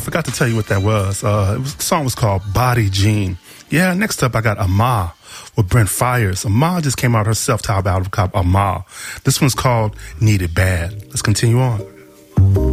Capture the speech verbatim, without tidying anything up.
forgot to tell you what that was. Uh, it was the song was called Body Jean. Yeah, next up I got Ama with Brent Fires. Ama just came out her self-titled album called Ama. This one's called Need It Bad. Let's continue on.